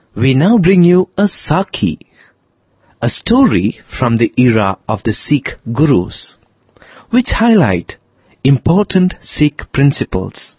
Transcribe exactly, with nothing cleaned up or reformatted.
We now bring you a Sakhi, a story from the era of the Sikh Gurus, which highlight important Sikh principles.